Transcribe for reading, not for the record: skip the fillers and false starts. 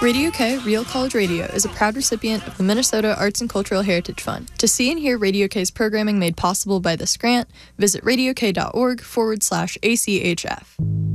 Radio K, Real College Radio, is a proud recipient of the Minnesota Arts and Cultural Heritage Fund. To see and hear Radio K's programming made possible by this grant, visit radiok.org/ACHF.